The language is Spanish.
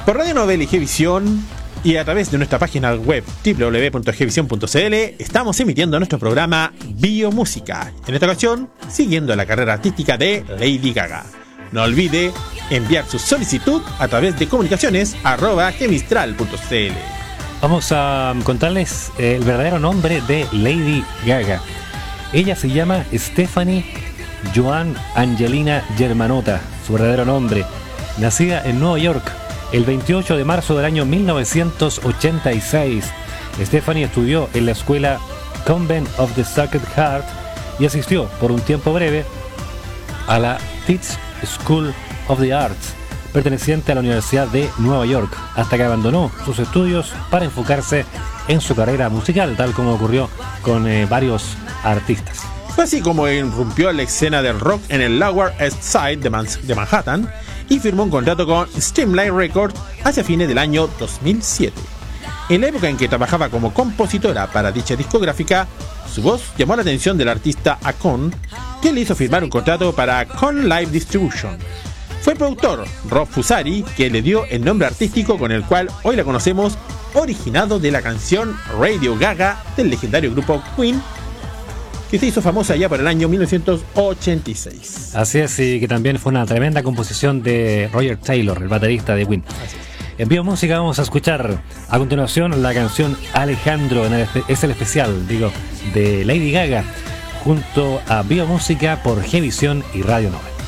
Por Radio Novel y Gevisión y a través de nuestra página web www.gevisión.cl estamos emitiendo nuestro programa Biomúsica, en esta ocasión siguiendo la carrera artística de Lady Gaga. No olvide enviar su solicitud a través de comunicaciones@gemistral.cl. Vamos a contarles el verdadero nombre de Lady Gaga. Ella se llama Stephanie Joan Angelina Germanotta, su verdadero nombre. Nacida en Nueva York el 28 de marzo del año 1986. Stephanie estudió en la escuela Convent of the Sacred Heart y asistió por un tiempo breve a la Tisch School of the Arts, perteneciente a la Universidad de Nueva York, hasta que abandonó sus estudios para enfocarse en su carrera musical, tal como ocurrió con varios artistas. Fue así como irrumpió en la escena del rock en el Lower East Side de Manhattan y firmó un contrato con Streamline Records hacia fines del año 2007. En la época en que trabajaba como compositora para dicha discográfica, su voz llamó la atención del artista Akon, que le hizo firmar un contrato para Akon Live Distribution. Fue el productor Rob Fusari que le dio el nombre artístico con el cual hoy la conocemos, originado de la canción Radio Gaga del legendario grupo Queen, que se hizo famosa ya por el año 1986. Así es, y que también fue una tremenda composición de Roger Taylor, el baterista de Queen. En Biomúsica vamos a escuchar a continuación la canción Alejandro, es el especial, de Lady Gaga, junto a Biomúsica por Gevisión y Radio Novel.